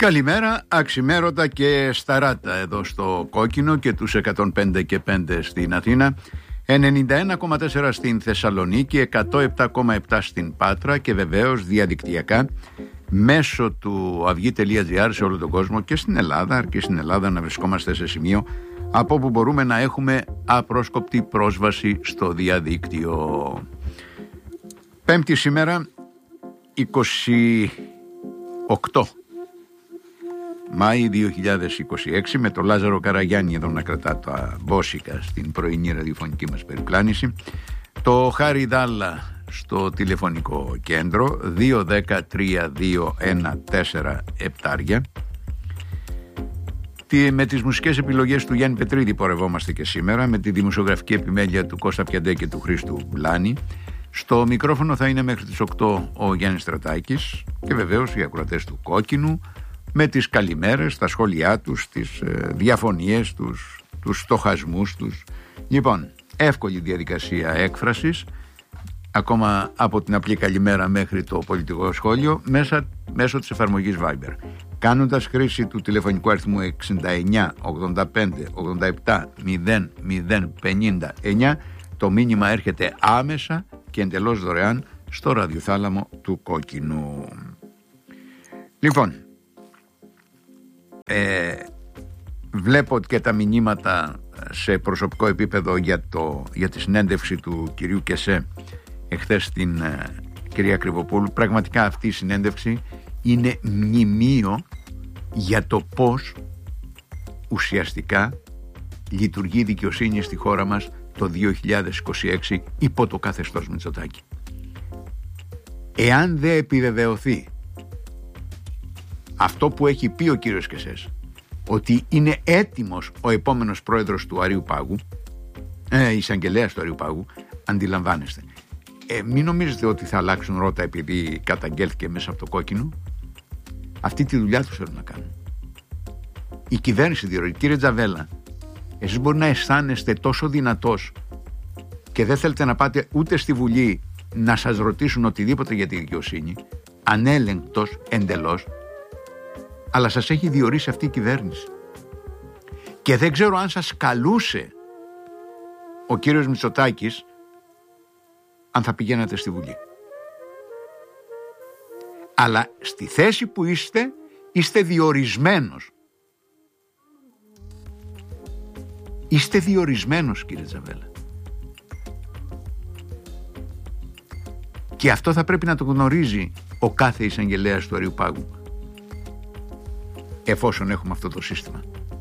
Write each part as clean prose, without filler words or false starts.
Καλημέρα, αξιμέρωτα και σταράτα εδώ στο Κόκκινο και τους 105 και 5 στην Αθήνα, 91,4 στην Θεσσαλονίκη, 107,7 στην Πάτρα και βεβαίως διαδικτυακά μέσω του αυγή.gr σε όλο τον κόσμο και στην Ελλάδα, αρκεί στην Ελλάδα να βρισκόμαστε σε σημείο από όπου μπορούμε να έχουμε απρόσκοπτη πρόσβαση στο διαδίκτυο. Πέμπτη σήμερα, 28 Μάη 2026, με τον Λάζαρο Καραγιάννη εδώ να κρατά τα μπόσικα στην πρωινή ραδιοφωνική μας περιπλάνηση, το Χάρη Δάλα στο τηλεφωνικό κέντρο 2-10-3-2-1-4-7. Με τις μουσικές επιλογές του Γιάννη Πετρίδη πορευόμαστε και σήμερα, με τη δημοσιογραφική επιμέλεια του Κώστα Πιαντέ και του Χρήστου Μπλάνη. Στο μικρόφωνο θα είναι μέχρι τις 8 ο Γιάννης Στρατάκης και βεβαίως οι ακροατές του Κόκκινου με τις καλημέρες, τα σχόλιά τους, τις διαφωνίες τους, τους στοχασμούς τους. Λοιπόν, εύκολη διαδικασία έκφρασης, ακόμα από την απλή καλημέρα μέχρι το πολιτικό σχόλιο, μέσω της εφαρμογής Viber. Κάνοντας χρήση του τηλεφωνικού αριθμού 69 85 87 00 59, το μήνυμα έρχεται άμεσα και εντελώς δωρεάν στο ραδιοθάλαμο του Κόκκινου. Λοιπόν, βλέπω και τα μηνύματα σε προσωπικό επίπεδο για τη συνέντευξη του κυρίου Κεσέ εχθές στην κυρία Κρυβοπούλου. Πραγματικά αυτή η συνέντευξη είναι μνημείο για το πώς ουσιαστικά λειτουργεί η δικαιοσύνη στη χώρα μας το 2026 υπό το καθεστώς Μητσοτάκη. Εάν δεν επιβεβαιωθεί αυτό που έχει πει ο κύριος Κεσές, ότι είναι έτοιμος ο επόμενος πρόεδρος του Αριού Πάγου, εισαγγελέας του Αριού Πάγου, αντιλαμβάνεστε. Μην νομίζετε ότι θα αλλάξουν ρότα επειδή καταγγέλθηκε μέσα από το Κόκκινο. Αυτή τη δουλειά τους θέλουν να κάνουν. Η κυβέρνηση διορίζει. Κύριε Τζαβέλα, εσείς μπορεί να αισθάνεστε τόσο δυνατός και δεν θέλετε να πάτε ούτε στη Βουλή να σας ρωτήσουν οτιδήποτε για τη δικαιοσύνη, ανέλεγκτος εντελώς, αλλά σας έχει διορίσει αυτή η κυβέρνηση. Και δεν ξέρω αν σας καλούσε ο κύριος Μητσοτάκης αν θα πηγαίνατε στη Βουλή. Αλλά στη θέση που είστε διορισμένος. Είστε διορισμένος, κύριε Τζαβέλα. Και αυτό θα πρέπει να το γνωρίζει ο κάθε εισαγγελέας του Αριού Πάγου, εφόσον έχουμε αυτό το σύστημα.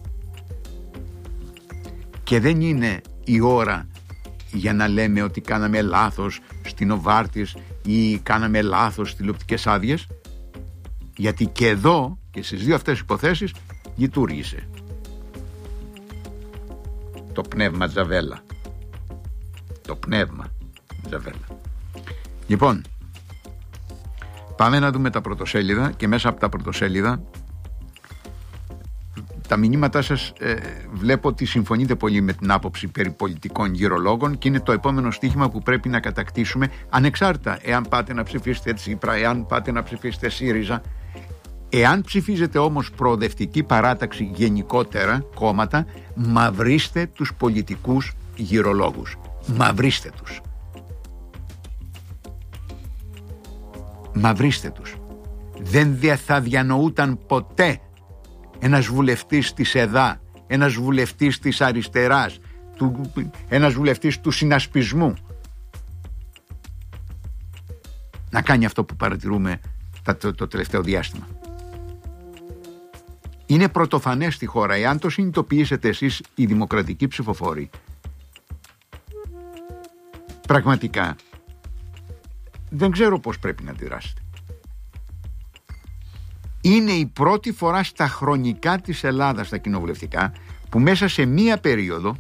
Και δεν είναι η ώρα για να λέμε ότι κάναμε λάθος στην Οβάρτης ή κάναμε λάθος στις τηλεοπτικές άδειες, γιατί και εδώ και στις δύο αυτές υποθέσεις λειτουργήσε το πνεύμα Τζαβέλα. Το πνεύμα Τζαβέλα. Λοιπόν, πάμε να δούμε τα πρωτοσέλιδα και μέσα από τα πρωτοσέλιδα τα μηνύματά σας βλέπω ότι συμφωνείτε πολύ με την άποψη περί πολιτικών γυρολόγων και είναι το επόμενο στίχημα που πρέπει να κατακτήσουμε, ανεξάρτητα εάν πάτε να ψηφίσετε Τσίπρα, εάν πάτε να ψηφίσετε ΣΥΡΙΖΑ. Εάν ψηφίζετε όμως προοδευτική παράταξη, γενικότερα κόμματα, μαυρίστε τους πολιτικούς γυρολόγους. Μαυρίστε τους. Μαυρίστε τους. Δεν θα διανοούταν ποτέ ένας βουλευτής της ΕΔΑ, ένας βουλευτής της αριστεράς, ένας βουλευτής του συνασπισμού να κάνει αυτό που παρατηρούμε το τελευταίο διάστημα. Είναι πρωτοφανές στη χώρα, εάν το συνειδητοποιήσετε εσείς οι δημοκρατικοί ψηφοφόροι, πραγματικά δεν ξέρω πώς πρέπει να αντιδράσετε. Είναι η πρώτη φορά στα χρονικά της Ελλάδας, στα κοινοβουλευτικά, που μέσα σε μία περίοδο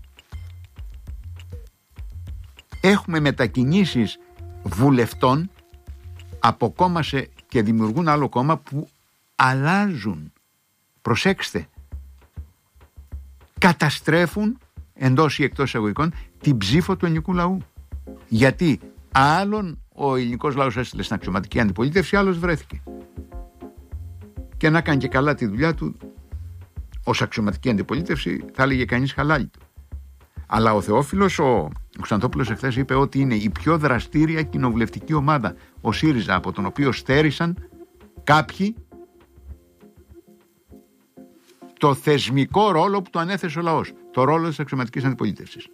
έχουμε μετακινήσεις βουλευτών από κόμμα και δημιουργούν άλλο κόμμα που αλλάζουν. Προσέξτε. Καταστρέφουν εντός ή εκτός εισαγωγικών την ψήφο του ελληνικού λαού. Γιατί άλλον ο ελληνικός λαός έστειλε στην αξιωματική αντιπολίτευση, άλλος βρέθηκε. και να κάνει και καλά τη δουλειά του ως αξιωματική αντιπολίτευση, θα έλεγε κανείς χαλάλι του. Αλλά ο Θεόφιλος, ο Ξανθόπουλος εχθές είπε ότι είναι η πιο δραστήρια κοινοβουλευτική ομάδα, ο ΣΥΡΙΖΑ, από τον οποίο στέρισαν κάποιοι το θεσμικό ρόλο που του ανέθεσε ο λαός, το ρόλο της αξιωματικής αντιπολίτευσης.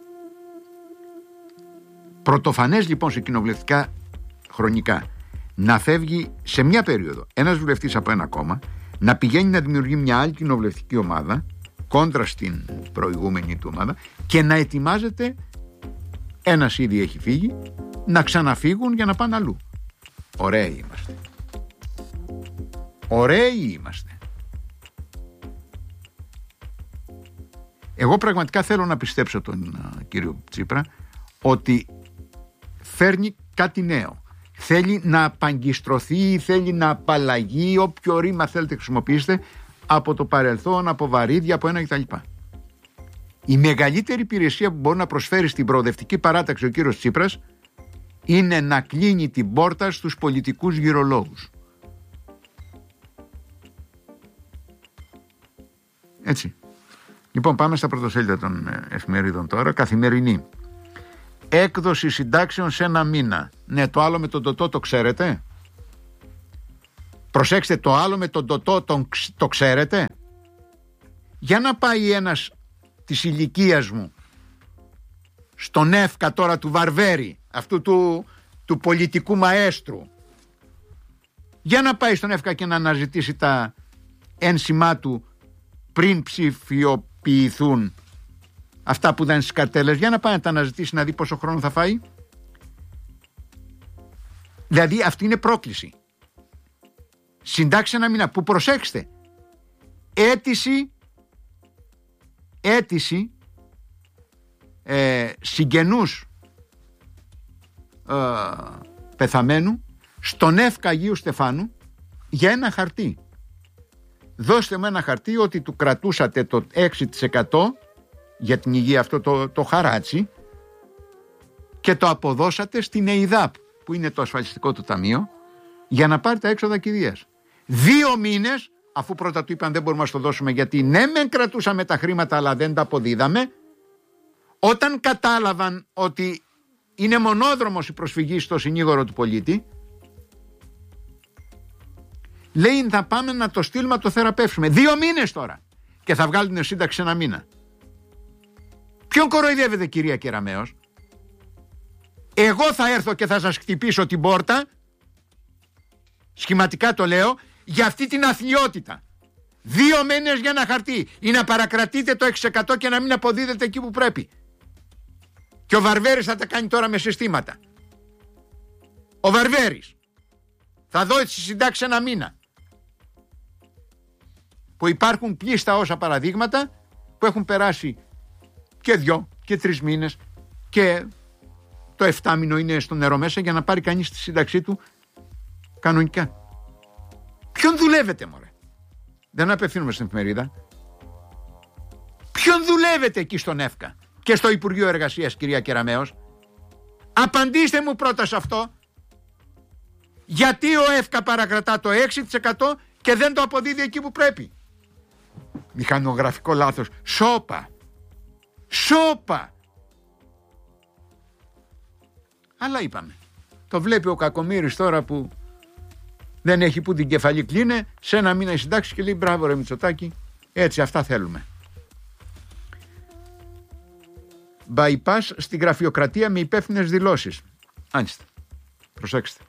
Πρωτοφανές λοιπόν σε κοινοβουλευτικά χρονικά να φεύγει σε μια περίοδο ένας βουλευτής από ένα κόμμα, να πηγαίνει να δημιουργεί μια άλλη κοινοβουλευτική ομάδα κόντρα στην προηγούμενη του ομάδα και να ετοιμάζεται, ένας ήδη έχει φύγει, να ξαναφύγουν για να πάνε αλλού. Ωραίοι είμαστε. Ωραίοι είμαστε. Εγώ πραγματικά θέλω να πιστέψω τον κύριο Τσίπρα ότι φέρνει κάτι νέο. Θέλει να απαγκιστρωθεί, θέλει να απαλλαγεί, όποιο ρήμα θέλετε χρησιμοποιήστε, από το παρελθόν, από βαρύδια, από ένα κτλ. Η μεγαλύτερη υπηρεσία που μπορεί να προσφέρει στην προοδευτική παράταξη ο κύριος Τσίπρας είναι να κλείνει την πόρτα στους πολιτικούς γυρολόγους. Έτσι. Λοιπόν, πάμε στα πρωτοσέλιδα των εφημερίδων τώρα. Καθημερινή. Έκδοση συντάξεων σε ένα μήνα. Ναι, το άλλο με τον Τωτό το ξέρετε? Προσέξτε, το άλλο με τον Τωτό το ξέρετε? Για να πάει ένας της ηλικίας μου στον ΕΦΚΑ τώρα του Βαρβέρη, αυτού του πολιτικού μαέστρου, για να πάει στον ΕΦΚΑ και να αναζητήσει τα ένσημά του πριν ψηφιοποιηθούν αυτά που δεν σκατέλες, για να πάει να τα αναζητήσει, να δει πόσο χρόνο θα φάει. Δηλαδή αυτή είναι πρόκληση. Συντάξει ένα μήνα που, προσέξτε, αίτηση συγγενούς πεθαμένου στον ΕΦΚΑ Αγίου Στεφάνου για ένα χαρτί. Δώστε μου ένα χαρτί ότι του κρατούσατε το 6% για την υγεία, αυτό το χαράτσι, και το αποδώσατε στην ΕΙΔΑΠ, που είναι το ασφαλιστικό του ταμείο, για να πάρει τα έξοδα κηδείας. 2 μήνες, αφού πρώτα του είπαν δεν μπορούμε να το δώσουμε γιατί ναι μεν κρατούσαμε τα χρήματα αλλά δεν τα αποδίδαμε, όταν κατάλαβαν ότι είναι μονόδρομος η προσφυγή στο συνήγορο του πολίτη, λέει θα πάμε να το στείλουμε να το θεραπεύσουμε. 2 μήνες τώρα και θα βγάλουν την σύνταξη ένα μήνα. Ποιον κοροϊδεύετε, κυρία Κεραμέως? Εγώ θα έρθω και θα σας χτυπήσω την πόρτα, σχηματικά το λέω, για αυτή την αθλιότητα. 2 μήνες για ένα χαρτί, ή να παρακρατείτε το 6% και να μην αποδίδετε εκεί που πρέπει. Και ο Βαρβέρης θα τα κάνει τώρα με συστήματα. Ο Βαρβέρης θα δώσει συντάξει ένα μήνα. Που υπάρχουν πλήστα όσα παραδείγματα που έχουν περάσει και 2 και 3 μήνες και το 7 μήνο είναι στο νερό μέσα για να πάρει κανείς τη σύνταξή του κανονικά. Ποιον δουλεύετε, μωρέ? Δεν απευθύνουμε στην εφημερίδα. Ποιον δουλεύετε εκεί στον ΕΦΚΑ και στο Υπουργείο Εργασίας, κυρία Κεραμέως? Απαντήστε μου πρώτα σε αυτό. Γιατί ο ΕΦΚΑ παρακρατά το 6% και δεν το αποδίδει εκεί που πρέπει? Μηχανογραφικό λάθος. Σόπα. Αλλά είπαμε, το βλέπει ο Κακομοίρης τώρα που δεν έχει που την κεφαλή κλείνε, σε ένα μήνα η συντάξη και λέει μπράβο ρε Μητσοτάκη, έτσι αυτά θέλουμε. Bypass στην γραφειοκρατία με υπεύθυνες δηλώσεις. Άνοιστε, προσέξτε.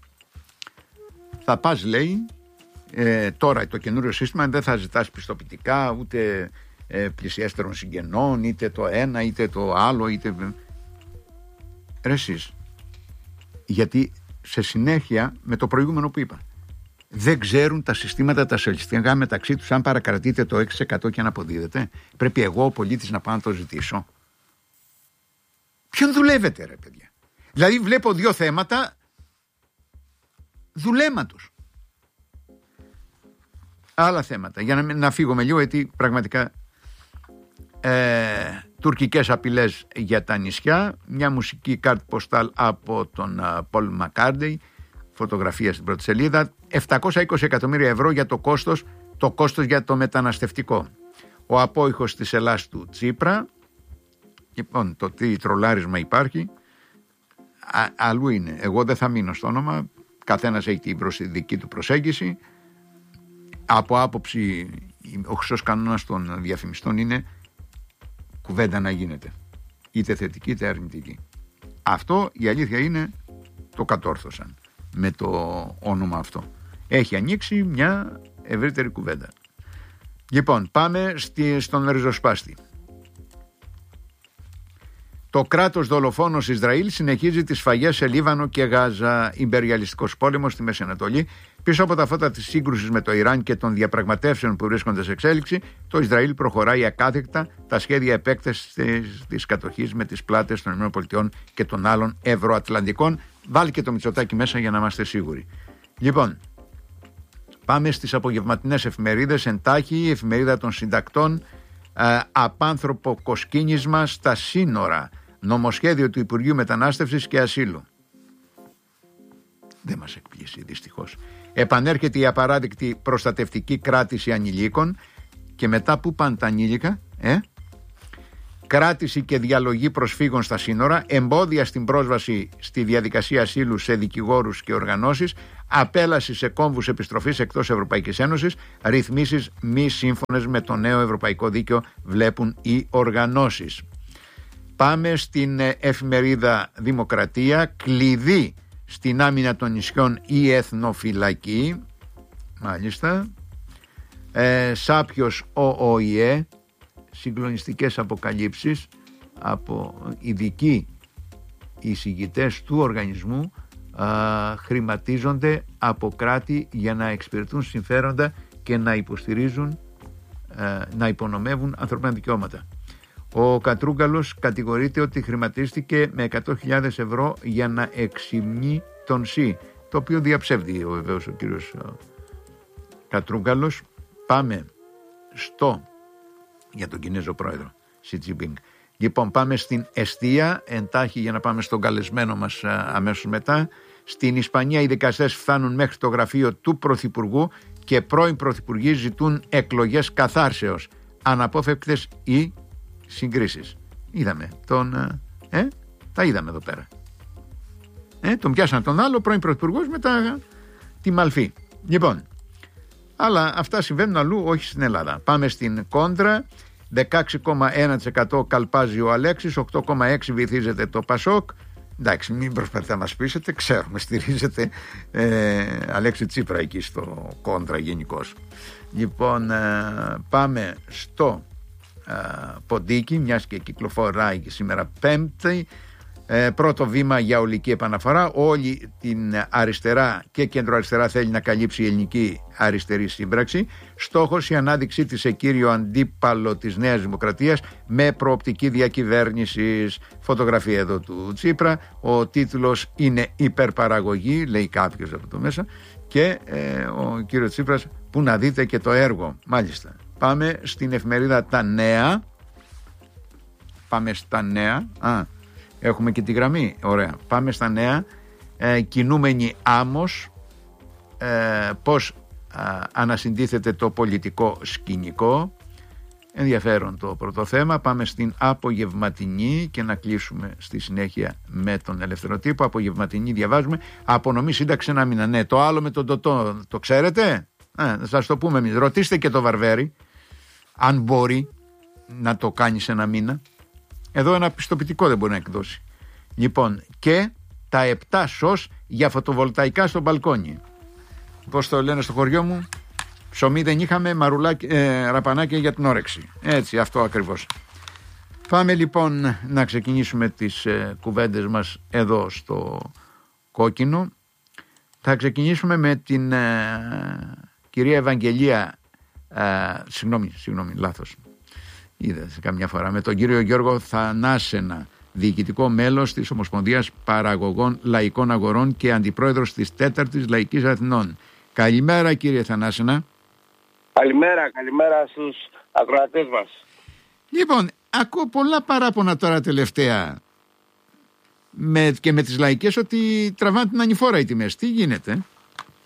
Θα πας, λέει, τώρα το καινούριο σύστημα δεν θα ζητάς πιστοποιητικά ούτε πλησιέστερων συγγενών, είτε το ένα είτε το άλλο, είτε... Ρε εσείς, γιατί σε συνέχεια με το προηγούμενο που είπα, δεν ξέρουν τα συστήματα τα ασφαλιστικά μεταξύ τους αν παρακρατείτε το 6% και αν αποδίδετε. Πρέπει εγώ ο πολίτης να πάω να το ζητήσω? Ποιον δουλεύετε, ρε παιδιά? Δηλαδή βλέπω 2 θέματα δουλέματος. Άλλα θέματα, για να φύγουμε λίγο, γιατί πραγματικά τουρκικές απειλές για τα νησιά, μια μουσική κάρτ ποστάλ από τον Πολ Μακκάρτνεϊ, φωτογραφία στην πρώτη σελίδα, 720 εκατομμύρια ευρώ για το κόστος για το μεταναστευτικό. Ο απόϊχος της Ελλάς του Τσίπρα. Λοιπόν, το τι τρολάρισμα υπάρχει αλλού είναι. Εγώ δεν θα μείνω στο όνομα. Καθένας έχει την δική του προσέγγιση. Από άποψη, ο χρυσός κανόνας των διαφημιστών είναι κουβέντα να γίνεται, είτε θετική είτε αρνητική. Αυτό η αλήθεια είναι το κατόρθωσαν με το όνομα αυτό. Έχει ανοίξει μια ευρύτερη κουβέντα. Λοιπόν, πάμε στον ριζοσπάστη. Το κράτος δολοφόνος Ισραήλ συνεχίζει τις σφαγές σε Λίβανο και Γάζα. Ιμπεριαλιστικός πόλεμος στη Μέση Ανατολή. Πίσω από τα φώτα της σύγκρουσης με το Ιράν και των διαπραγματεύσεων που βρίσκονται σε εξέλιξη, το Ισραήλ προχωράει ακάθεκτα τα σχέδια επέκτασης της κατοχής με τις πλάτες των ΗΠΑ και των άλλων ευρωατλαντικών. Βάλει και το Μητσοτάκη μέσα για να είμαστε σίγουροι. Λοιπόν, πάμε στις απογευματινές εφημερίδες. Εντάχει, η εφημερίδα των συντακτών, απάνθρωπο κοσκίνισμα στα σύνορα. Νομοσχέδιο του Υπουργείου Μετανάστευσης και Ασύλου. Δεν μας εκπλήσει δυστυχώς. Επανέρχεται η απαράδεκτη προστατευτική κράτηση ανηλίκων. Και μετά που πάνε τα ανήλικα, κράτηση και διαλογή προσφύγων στα σύνορα, εμπόδια στην πρόσβαση στη διαδικασία ασύλου σε δικηγόρους και οργανώσεις, απέλαση σε κόμβους επιστροφής εκτός Ευρωπαϊκής Ένωσης, ρυθμίσεις μη σύμφωνες με το νέο ευρωπαϊκό δίκαιο βλέπουν οι οργανώσεις. Πάμε στην εφημερίδα Δημοκρατία. Κλειδί στην άμυνα των νησιών η εθνοφυλακή. Μάλιστα. Σάπιος ο ΟΗΕ. Συγκλονιστικές αποκαλύψεις από ειδικοί εισηγητές του οργανισμού. Χρηματίζονται από κράτη για να εξυπηρετούν συμφέροντα και να υποστηρίζουν, να υπονομεύουν ανθρώπινα δικαιώματα. Ο Κατρούγκαλος κατηγορείται ότι χρηματίστηκε με 100.000 ευρώ για να εξυμνεί τον ΣΥ, το οποίο διαψεύδει βεβαίως ο κύριος Κατρούγκαλος. Πάμε για τον Κινέζο πρόεδρο Σι Τζινπίνγκ. Λοιπόν, πάμε στην εστία εντάχει για να πάμε στον καλεσμένο μας αμέσως μετά. Στην Ισπανία οι δικαστές φτάνουν μέχρι το γραφείο του Πρωθυπουργού και πρώην Πρωθυπουργοί ζητούν εκλογές καθάρσεως. Αναπόφευκτες οι συγκρίσεις. Είδαμε τα είδαμε εδώ πέρα. Τον πιάσαν τον άλλο πρώην Πρωθυπουργός μετά τη Μαλφή. Λοιπόν, αλλά αυτά συμβαίνουν αλλού, όχι στην Ελλάδα. Πάμε στην κόντρα. 16,1% καλπάζει ο Αλέξης, 8,6% βυθίζεται το Πασόκ. Εντάξει, μην προσπαθείτε να μας πείσετε, ξέρουμε, στηρίζετε Αλέξη Τσίπρα εκεί στο κόντρα γενικώς. Λοιπόν, πάμε στο ποντίκι, μιας και κυκλοφοράει και σήμερα Πέμπτη. Πρώτο βήμα για ολική επαναφορά. Όλη την αριστερά και κεντροαριστερά θέλει να καλύψει η ελληνική αριστερή σύμπραξη. Στόχος η ανάδειξή της σε κύριο αντίπαλο της Νέας Δημοκρατίας με προοπτική διακυβέρνησης. Φωτογραφία εδώ του Τσίπρα. Ο τίτλος είναι «Υπερπαραγωγή», λέει κάποιος από το μέσα. Και ο κύριος Τσίπρας, που να δείτε και το έργο. Μάλιστα. Πάμε στην εφημερίδα Τα Νέα. Πάμε στα νέα. Έχουμε και τη γραμμή. Ωραία. Πάμε στα νέα. Κινούμενη άμμος. Πώς ανασυντίθεται το πολιτικό σκηνικό. Ενδιαφέρον το πρώτο θέμα. Πάμε στην απογευματινή και να κλείσουμε στη συνέχεια με τον ελευθεροτύπο. Απογευματινή διαβάζουμε. Απονομή σύνταξη ένα μήνα. Ναι, το άλλο με τον Τωτό το ξέρετε. Θα σας το πούμε εμείς. Ρωτήστε και το Βαρβέρι αν μπορεί να το κάνει σε ένα μήνα. Εδώ ένα πιστοποιητικό δεν μπορεί να εκδώσει. Λοιπόν, και τα 7 σως για φωτοβολταϊκά στο μπαλκόνι. Πώς το λένε στο χωριό μου, ψωμί δεν είχαμε, ραπανάκια για την όρεξη. Έτσι, αυτό ακριβώς. Πάμε λοιπόν να ξεκινήσουμε τις κουβέντες μας εδώ στο κόκκινο. Θα ξεκινήσουμε με την κυρία Ευαγγελία, συγγνώμη, λάθος. Είδα σε καμιά φορά, με τον κύριο Γιώργο Θανάσενα, διοικητικό μέλος της Ομοσπονδίας Παραγωγών Λαϊκών Αγορών και αντιπρόεδρος της 4ης Λαϊκής Αθηνών. Καλημέρα κύριε Θανάσενα. Καλημέρα στους ακροατές μας. Λοιπόν, ακούω πολλά παράπονα τώρα τελευταία και με τις λαϊκές ότι τραβάνε την ανηφόρα οι τιμές. Τι γίνεται?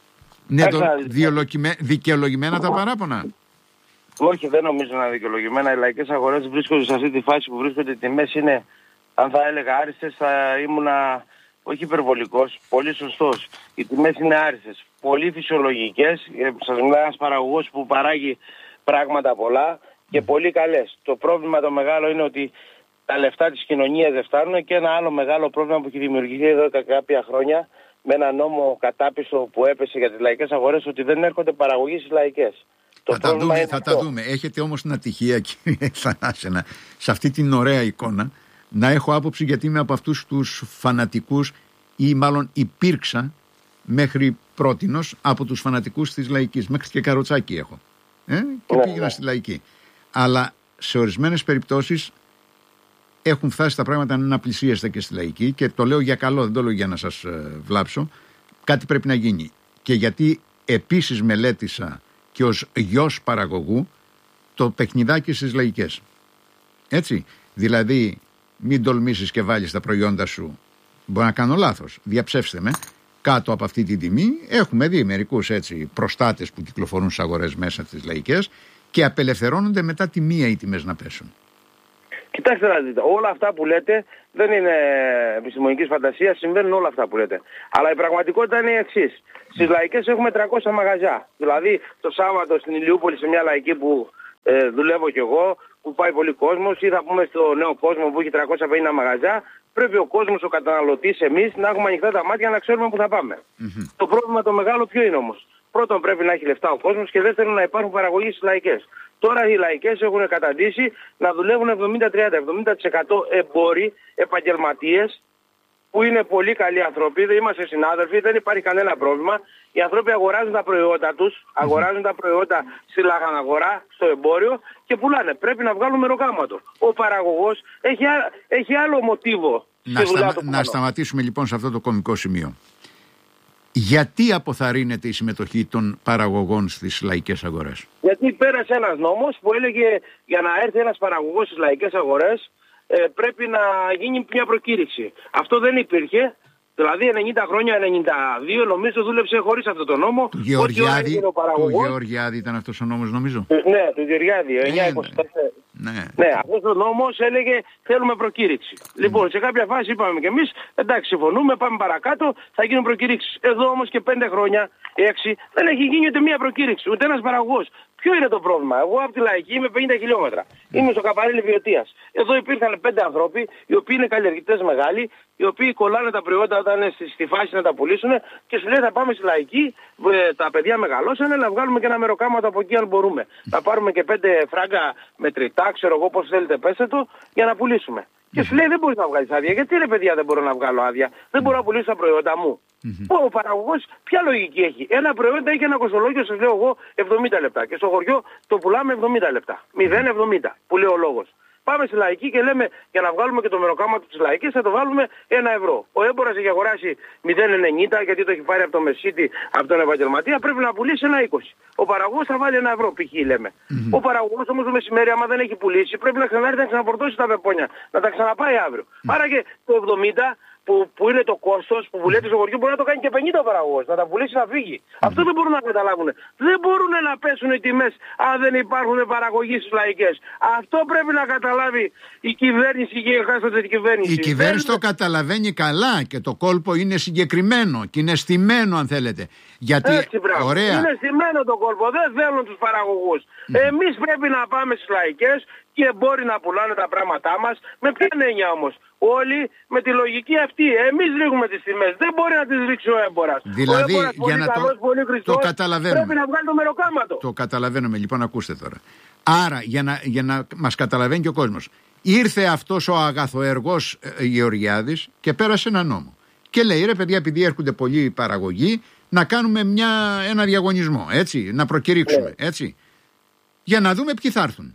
Ναι, δικαιολογημένα τα παράπονα. Όχι, δεν νομίζω να είναι δικαιολογημένα. Οι λαϊκές αγορές βρίσκονται σε αυτή τη φάση που βρίσκονται. Οι τιμές είναι, αν θα έλεγα άριστες, θα ήμουνα όχι υπερβολικός, πολύ σωστός. Οι τιμές είναι άριστες, πολύ φυσιολογικές. Σας μιλάει ένας παραγωγός που παράγει πράγματα πολλά και πολύ καλές. Το πρόβλημα το μεγάλο είναι ότι τα λεφτά της κοινωνίας δεν φτάνουν, και ένα άλλο μεγάλο πρόβλημα που έχει δημιουργηθεί εδώ και κάποια χρόνια με ένα νόμο κατάπιστο που έπεσε για τις λαϊκές αγορές, ότι δεν έρχονται παραγωγοί στις λαϊκές. Θα τα δούμε. Έχετε όμως την ατυχία, κύριε Θανάσενα, σε αυτή την ωραία εικόνα, να έχω άποψη, γιατί είμαι από αυτούς τους φανατικούς, ή μάλλον υπήρξα μέχρι πρότινος από τους φανατικούς της λαϊκής. Μέχρι και καροτσάκι έχω. Και πήγαινα στη λαϊκή. Αλλά σε ορισμένες περιπτώσεις έχουν φτάσει τα πράγματα να πλησίεστε και στη λαϊκή, και το λέω για καλό, δεν το λέω για να σας βλάψω. Κάτι πρέπει να γίνει. Και γιατί επίσης μελέτησα και ως γιος παραγωγού το παιχνιδάκι στις λαϊκές. Έτσι. Δηλαδή, μην τολμήσεις και βάλεις τα προϊόντα σου, μπορεί να κάνω λάθος, διαψεύστε με, κάτω από αυτή την τιμή. Έχουμε δει μερικούς έτσι προστάτες που κυκλοφορούν στις αγορές μέσα στις λαϊκές και απελευθερώνονται μετά τη μία οι τιμές να πέσουν. Κοιτάξτε να δείτε, όλα αυτά που λέτε δεν είναι επιστημονικής φαντασίας, συμβαίνουν όλα αυτά που λέτε. Αλλά η πραγματικότητα είναι η εξής. Στις λαϊκές έχουμε 300 μαγαζιά. Δηλαδή το Σάββατο στην Ηλιούπολη, σε μια λαϊκή που δουλεύω κι εγώ, που πάει πολύ κόσμος, ή θα πούμε στο Νέο Κόσμο που έχει 350 μαγαζιά, πρέπει ο κόσμος, ο καταναλωτής, εμείς να έχουμε ανοιχτά τα μάτια να ξέρουμε που θα πάμε. Το πρόβλημα το μεγάλο ποιο είναι όμως? Πρώτον, πρέπει να έχει λεφτά ο κόσμος, και δεύτερον, να υπάρχουν παραγωγοί στις λαϊκές. Τώρα οι λαϊκές έχουν καταντήσει να δουλεύουν 70% εμπόροι, επαγγελματίες, που είναι πολύ καλοί άνθρωποι, δεν είμαστε συνάδελφοι, δεν υπάρχει κανένα πρόβλημα. Οι άνθρωποι αγοράζουν τα προϊόντα τους, αγοράζουν τα προϊόντα στη λαχαναγορά, στο εμπόριο, και πουλάνε. Πρέπει να βγάλουν μεροκάματο. Ο παραγωγός έχει άλλο μοτίβο. Να σταματήσουμε λοιπόν σε αυτό το κωμικό σημείο. Γιατί αποθαρρύνεται η συμμετοχή των παραγωγών στις λαϊκές αγορές? Γιατί πέρασε ένας νόμος που έλεγε για να έρθει ένας παραγωγός στις λαϊκές αγορές πρέπει να γίνει μια προκήρυξη. Αυτό δεν υπήρχε. Δηλαδή 90 χρόνια, 92 νομίζω δούλεψε χωρίς αυτό το νόμο. Του Γεωργιάδη ήταν αυτός ο νόμος, νομίζω. Ναι, του Γεωργιάδη, 924. Ναι, αυτός ο νόμος έλεγε θέλουμε προκήρυξη. Λοιπόν, σε κάποια φάση είπαμε κι εμείς, εντάξει, συμφωνούμε, πάμε παρακάτω, θα γίνουν προκήρυξεις. Εδώ όμως και 5 χρόνια, 6, δεν έχει γίνει ούτε μία προκήρυξη, ούτε ένας παραγωγός. Ποιο είναι το πρόβλημα? Εγώ από τη λαϊκή είμαι 50 χιλιόμετρα. Είμαι στο Καπαρίλι Βιωτίας. Εδώ υπήρχαν 5 άνθρωποι, οι οποίοι είναι καλλιεργητές μεγάλοι, οι οποίοι κολλάνε τα προϊόντα όταν είναι στη φάση να τα πουλήσουν, και σου λέει θα πάμε στη λαϊκή, τα παιδιά μεγαλώσανε, να βγάλουμε και ένα μεροκάματο από εκεί αν μπορούμε. Να πάρουμε και 5 φράγκα μετρητά, ξέρω εγώ πώς θέλετε πέστε το, για να πουλήσουμε. Και σου λέει δεν μπορείς να βγάλεις άδεια. Γιατί ρε παιδιά δεν μπορώ να βγάλω άδεια? Δεν μπορώ να πουλήσω τα προϊόντα μου. Ο παραγωγός ποια λογική έχει? Ένα προϊόν έχει ένα κοστολόγιο, σας λέω εγώ, 70 λεπτά. Και στο χωριό το πουλάμε 70 λεπτά. 0,70 που λέει ο λόγος. Πάμε στη λαϊκή και λέμε για να βγάλουμε και το μεροκάματο της λαϊκής θα το βάλουμε 1 ευρώ. Ο έμπορας έχει αγοράσει 0,90 γιατί το έχει πάρει από το μεσίτη, από τον επαγγελματία, πρέπει να πουλήσει 1,20. Ο παραγωγός θα βάλει 1 ευρώ, π.χ. λέμε. Ο παραγωγός όμως το μεσημέρι, άμα δεν έχει πουλήσει, πρέπει να ξανάρθει να ξαναπορτώσει τα πεπόνια, να τα ξαναπάει αύριο. Άρα και το 70 που είναι το κόστος που βουλεύει στο χωριό μπορεί να το κάνει και 50 παραγωγός, να τα πουλήσει να φύγει. Αυτό δεν μπορούν να καταλάβουν. Δεν μπορούν να πέσουν οι τιμές αν δεν υπάρχουν παραγωγοί στις λαϊκές. Αυτό πρέπει να καταλάβει η κυβέρνηση και η εκάστοτε κυβέρνηση. Η κυβέρνηση το καταλαβαίνει καλά και το κόλπο είναι συγκεκριμένο και είναι στημένο, αν θέλετε. Γιατί ωραία. Είναι στημένο το κόλπο, δεν θέλουν τους παραγωγούς. Εμείς πρέπει να πάμε στις λαϊκές και μπορεί να πουλάνε τα πράγματά μας. Με ποια έννοια όμως? Όλοι με τη λογική αυτή. Εμείς ρίχνουμε τις τιμές. Δεν μπορεί να τις ρίξει ο έμπορας. Δηλαδή, ο έμπορας, για να το καταλαβαίνουμε. Πρέπει να βγάλει το μεροκάματο. Το καταλαβαίνουμε. Λοιπόν, ακούστε τώρα. Άρα, για να μας καταλαβαίνει και ο κόσμος, ήρθε αυτός ο αγαθοεργός Γεωργιάδης και πέρασε ένα νόμο. Και λέει, ρε παιδιά, επειδή έρχονται πολλοί παραγωγοί, να κάνουμε ένα διαγωνισμό. Έτσι, να προκηρύξουμε. Έτσι. Για να δούμε ποιοι θα έρθουν.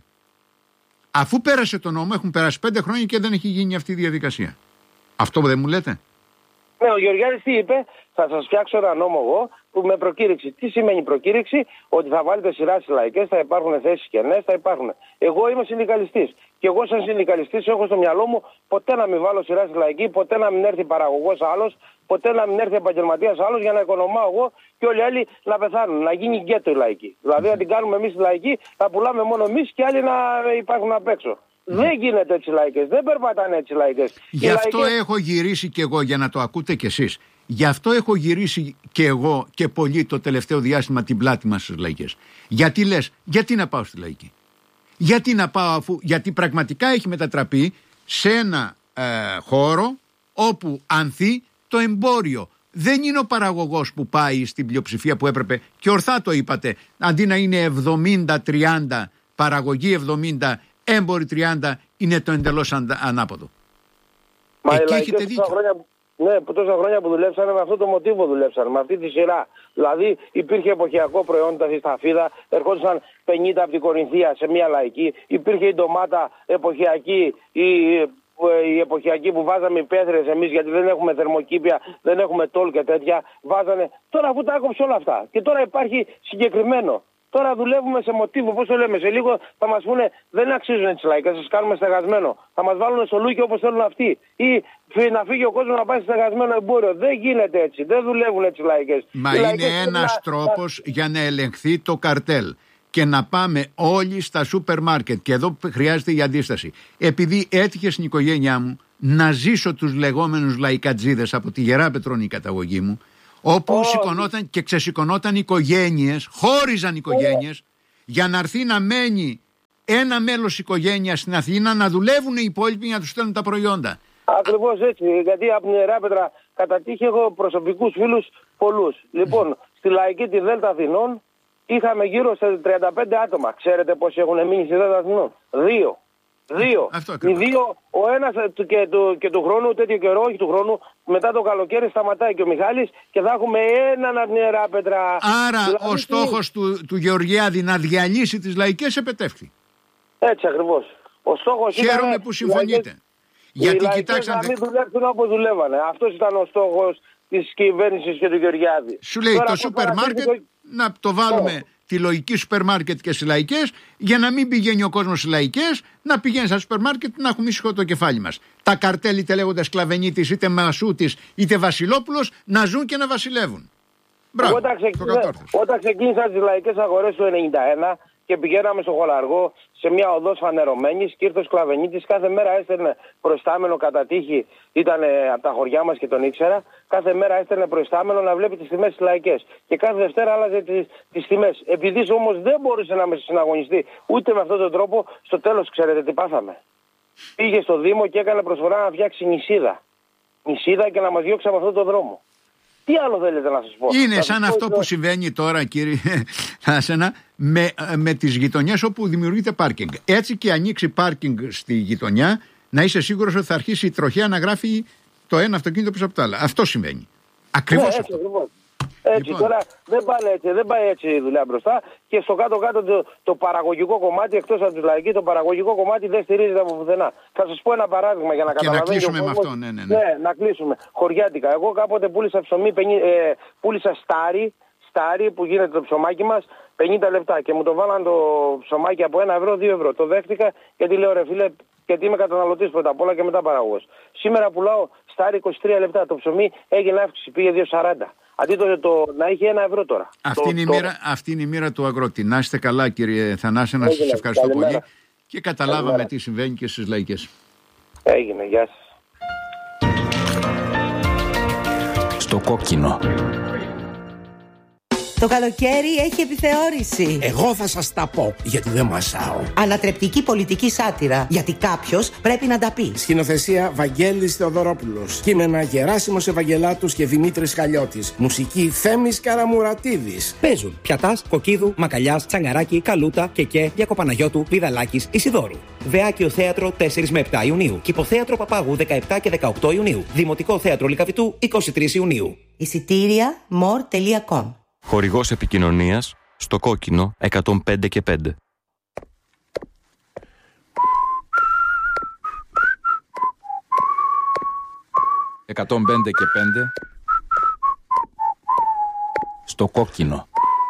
Αφού πέρασε το νόμο, έχουν περάσει 5 χρόνια και δεν έχει γίνει αυτή η διαδικασία. Αυτό δεν μου λέτε? Ναι, ο Γεωργιάδης τι είπε? Θα σας φτιάξω ένα νόμο εγώ με προκήρυξη. Τι σημαίνει προκήρυξη? Ότι θα βάλετε σειρά στις λαϊκές, θα υπάρχουν θέσεις κενές, θα υπάρχουν. Εγώ είμαι συνδικαλιστής. Και εγώ, σαν συνδικαλιστής, έχω στο μυαλό μου ποτέ να μην βάλω σειρά στη λαϊκή, ποτέ να μην έρθει παραγωγός άλλος, ποτέ να μην έρθει επαγγελματίας άλλος για να οικονομάω εγώ και όλοι οι άλλοι να πεθάνουν. Να γίνει γκέτο η λαϊκή. Δηλαδή, να την κάνουμε εμείς τη λαϊκή, να πουλάμε μόνο εμείς και άλλοι να υπάρχουν απ' έξω. Δεν γίνεται έτσι λαϊκές, δεν περπατάνε έτσι λαϊκές. Γι' αυτό έχω γυρίσει κι εγώ, για να το ακούτε κι εσείς. Γι' αυτό έχω γυρίσει κι εγώ και πολύ το τελευταίο διάστημα την πλάτη μας στις λαϊκές. Γιατί λες, γιατί να πάω στη λαϊκή? Γιατί να πάω, γιατί πραγματικά έχει μετατραπεί σε ένα χώρο όπου ανθεί το εμπόριο. Δεν είναι ο παραγωγός που πάει στην πλειοψηφία που έπρεπε, και ορθά το είπατε, αντί να είναι 70-30, παραγωγή 70, έμποροι 30, είναι το εντελώς ανάποδο. Μα εκεί έχετε δίκιο. Ναι, τόσα χρόνια που δουλέψανε με αυτό το μοτίβο δουλέψανε, με αυτή τη σειρά. Δηλαδή υπήρχε εποχιακό προϊόν, τα σταφίδα, ερχόντουσαν 50 από την Κορινθία σε μια λαϊκή, υπήρχε η ντομάτα εποχιακή, η εποχιακή που βάζαμε υπαίθριες εμείς, γιατί δεν έχουμε θερμοκήπια, δεν έχουμε τόλ και τέτοια, βάζανε. Τώρα αφού τα άκοψε όλα αυτά και τώρα υπάρχει συγκεκριμένο. Τώρα δουλεύουμε σε μοτίβο, πώς το λέμε, σε λίγο θα μας πούνε δεν αξίζουν τις λαϊκές, θα σας κάνουμε στεγασμένο. Θα μας βάλουν στο λούκι όπως θέλουν αυτοί. Ή να φύγει ο κόσμος να πάει σε στεγασμένο εμπόριο. Δεν γίνεται έτσι, δεν δουλεύουν έτσι οι λαϊκές. Μα είναι ένας τρόπος για να ελεγχθεί το καρτέλ και να πάμε όλοι στα σούπερ μάρκετ. Και εδώ χρειάζεται η αντίσταση. Επειδή έτυχε στην οικογένειά μου να ζήσω τους λεγόμενους λαϊκατζίδες από τη Γερά Πετρώνη καταγωγή μου, όπου σηκωνόταν και ξεσηκωνόταν οικογένειες, χώριζαν οικογένειες, για να έρθει να μένει ένα μέλος οικογένειας στην Αθήνα, να δουλεύουν οι υπόλοιποι να τους στέλνουν τα προϊόντα. Ακριβώς έτσι, γιατί από την Ιεράπετρα κατά τύχη έχω προσωπικούς φίλους πολλούς. Λοιπόν, στη λαϊκή τη Δέλτα Αθηνών είχαμε γύρω στα 35 άτομα. Ξέρετε πόσοι έχουν μείνει στη Δέλτα Αθηνών? Δύο. Οι δύο, ο ένας και του χρόνου, τέτοιο καιρό, όχι του χρόνου, μετά το καλοκαίρι σταματάει και ο Μιχάλης και θα έχουμε έναν από την Ιεράπετρα. Άρα δηλαδή, ο στόχος του Γεωργιάδη να διαλύσει τις λαϊκές επετεύχθη. Έτσι ακριβώς. Ο στόχος Χαίρομαι που συμφωνείτε. Γιατί κοιτάξτε. Να μην δουλεύουν όπως δουλεύανε. Αυτός ήταν ο στόχος της κυβέρνησης και του Γεωργιάδη. Σου λέει τώρα, το σούπερ μάρκετ να το βάλουμε. Τη λογική σούπερ μάρκετ και στις λαϊκές, για να μην πηγαίνει ο κόσμος στις λαϊκές, να πηγαίνει στα σούπερ μάρκετ να έχουμε ήσυχο το κεφάλι μας. Τα καρτέλ, είτε λέγονται Σκλαβενίτης, είτε Μασούτης, είτε Βασιλόπουλος, να ζουν και να βασιλεύουν. Μπράβο. Όταν ξεκίνησαν τις λαϊκές αγορές του 1991 και πηγαίναμε στο Χολαργό σε μια οδός φανερωμένης και ήρθε ο Σκλαβενίτης, κάθε μέρα έστελνε προϊστάμενο κατά τύχη, ήταν από τα χωριά μας και τον ήξερα, κάθε μέρα έστελνε προϊστάμενο να βλέπει τις τιμές στις λαϊκές. Και κάθε Δευτέρα άλλαζε τις τιμές. Επειδή όμως δεν μπορούσε να με συναγωνιστεί ούτε με αυτόν τον τρόπο, στο τέλος ξέρετε τι πάθαμε? Πήγε στο Δήμο και έκανε προσφορά να φτιάξει νησίδα και να μας διώξει από αυτόν τον δρόμο. Τι άλλο θέλετε να σας πω? Είναι σαν αυτό που συμβαίνει τώρα, κύριε Θάσενα, με τις γειτονιές όπου δημιουργείται πάρκινγκ. Έτσι και ανοίξει πάρκινγκ στη γειτονιά, να είσαι σίγουρος ότι θα αρχίσει η τροχέα να γράφει το ένα αυτοκίνητο πίσω από το άλλο. Αυτό συμβαίνει. Ακριβώς αυτό. Έτσι, λοιπόν. Τώρα δεν πάει έτσι η δουλειά μπροστά και στο κάτω-κάτω το παραγωγικό κομμάτι, εκτός από τη λαϊκή, το παραγωγικό κομμάτι δεν στηρίζεται από πουθενά. Θα σας πω ένα παράδειγμα για να καταλαβαίνετε. Και να κλείσουμε με αυτό, ναι. Ναι, να κλείσουμε. Χωριάτικα. Εγώ κάποτε πούλησα ψωμί, πούλησα στάρι που γίνεται το ψωμάκι μας, 50 λεπτά και μου το βάλαν το ψωμάκι από 1 ευρώ, 2 ευρώ. Το δέχτηκα γιατί λέω ρε φίλε, γιατί είμαι καταναλωτής πρώτα απ' όλα και μετά παραγωγός. Σήμερα πουλάω στάρι 23 λεπτά. Το ψωμί έγινε αύξηση, πήγε 2,40. Αντί να είχε 1 ευρώ τώρα. Αυτή είναι η μοίρα του αγρότη. Να είστε καλά, κύριε Θανάση, να σας ευχαριστώ πολύ. Και καταλάβαμε τι συμβαίνει και στις λαϊκές. Έγινε, γεια σας. Στο κόκκινο. Το καλοκαίρι έχει επιθεώρηση. Εγώ θα σας τα πω, γιατί δεν μασάω. Ανατρεπτική πολιτική σάτυρα, γιατί κάποιος πρέπει να τα πει. Σκηνοθεσία Βαγγέλης Θεοδωρόπουλος. Κείμενα Γεράσιμος Ευαγγελάτους και Δημήτρης Χαλιώτης. Μουσική Θέμης Καραμουρατίδης. Παίζουν Πιατάς, Κοκκίδου, Μακαλιάς, Τσαγκαράκη, Καλούτα, Κεκέ, Γιακοπαναγιώτου, Βιδαλάκης, Ισιδόρου. Βεάκιο Θέατρο 4 με 7 Ιουνίου. Κηποθέατρο Παπάγου 17 και 18 Ιουνίου. Δημοτικό Θέατρο Λυκαβητού 23 Ιουνίου. Εισιτήρια more.com. Χορηγός επικοινωνίας στο κόκκινο 105 και 5. στο κόκκινο.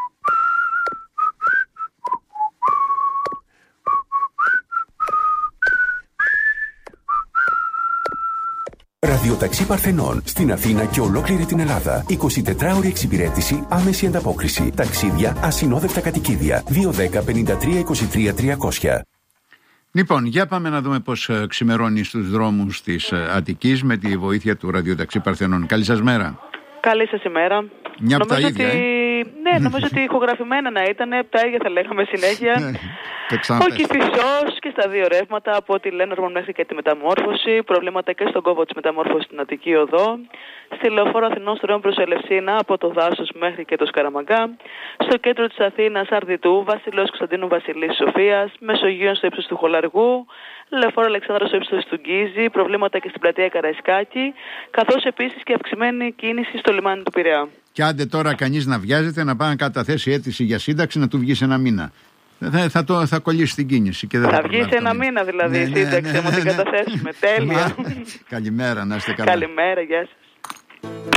Ραδιοταξί Παρθενών στην Αθήνα και ολόκληρη την Ελλάδα. 24ωρη εξυπηρέτηση, άμεση ανταπόκριση. Ταξίδια, ασυνόδευτα κατοικίδια. 210-53-23-300. Λοιπόν, για πάμε να δούμε πώς ξημερώνει στους δρόμους της Αττικής με τη βοήθεια του Ραδιοταξί Παρθενών. Καλή σας μέρα. Καλή σας ημέρα. Μια από τα ίδια. Ναι, νομίζω ότι ηχογραφημένα να ήταν, τα ίδια θα λέγαμε συνέχεια. Ο Κηφισός και στα δύο ρεύματα από τη Λένορμον μέχρι και τη Μεταμόρφωση. Προβλήματα και στον κόβο της Μεταμόρφωσης στην Αττική Οδό. Στη Λεωφόρο Αθηνών Στρέμων προς Ελευσίνα από το Δάσος μέχρι και το Σκαραμαγκά. Στο κέντρο της Αθήνας Αρδιτού, Βασιλός Κωνσταντίνου Βασιλής Σοφίας. Μεσογείων στο ύψος του Χολαργού. Λεωφόρο Αλεξάνδρας στο ύψος του Γκίζη. Προβλήματα και στην πλατεία Καραϊσκάκη. Καθώς επίσης και αυξημένη κίνηση στο λιμάνι του Πειραιά. Και άντε τώρα κανείς να βιάζεται να πάει να καταθέσει αίτηση για σύνταξη να του βγει σε ένα μήνα. Θα κολλήσει την κίνηση. Και δεν θα βγει σε ένα μήνα δηλαδή η σύνταξη, άμα την καταθέσουμε. Τέλεια. Καλημέρα, να είστε καλά. Καλημέρα, γεια σας.